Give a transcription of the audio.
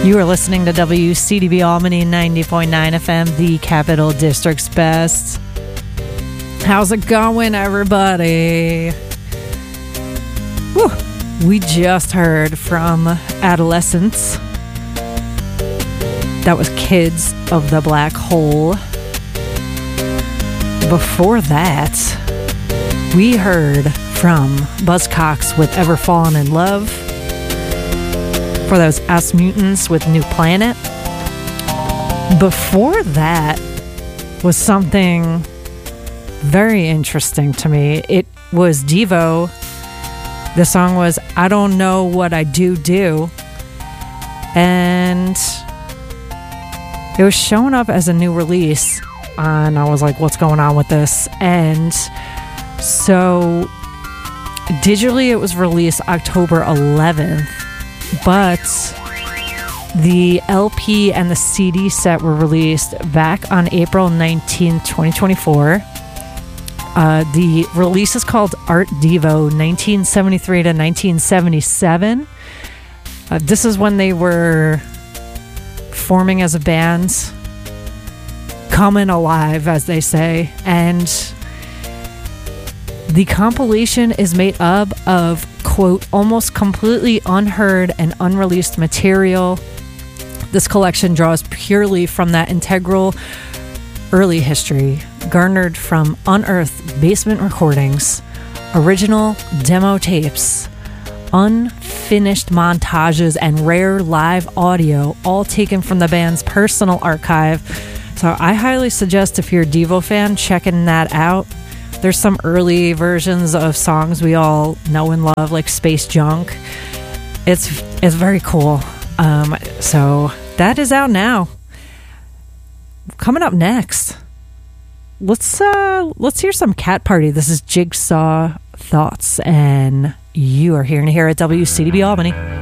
You are listening to WCDB Albany 90.9 FM, the Capital District's best. How's it going, everybody? Whew. We just heard from Adolescents. That was Kids of the Black Hole. Before that, we heard from Buzzcocks with Ever Fallen in Love. For those S Mutants with New Planet. Before that was something very interesting to me. It was Devo. The song was I Don't Know What I Do. And it was showing up as a new release. And I was like, what's going on with this? And so digitally it was released October 11th. But the LP and the CD set were released back on April 19th, 2024. The release is called Art Devo 1973 to 1977. This is when they were forming as a band, coming alive, as they say. And the compilation is made up of, quote, almost completely unheard and unreleased material. This collection draws purely from that integral early history garnered from unearthed basement recordings, original demo tapes, unfinished montages, and rare live audio, all taken from the band's personal archive. So I highly suggest, if you're a Devo fan, checking that out. There's some early versions of songs we all know and love, like Space Junk. It's very cool. So that is out now. Coming up next, let's hear some Cat Party. This is Jigsaw Thoughts, and you are hearing here at WCDB Albany.